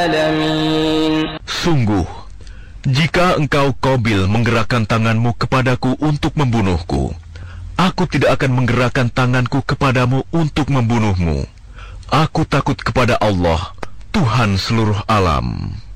Sungguh, jika engkau Qabil menggerakkan tanganmu kepadaku untuk membunuhku, aku tidak akan menggerakkan tanganku kepadamu untuk membunuhmu. Aku takut kepada Allah, Tuhan seluruh alam.